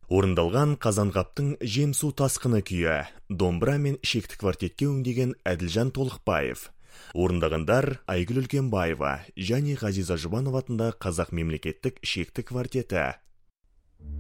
Орындалған Қазанғаптың «Жем су тасқыны» күйі, домбыра мен шекті квартетке өңдеген Әділжан Толықбаев. Орындағандар Айгүл Үлкенбаева және Ғазиза Жұбанов атындағы Қазақ мемлекеттік шекті квартеті.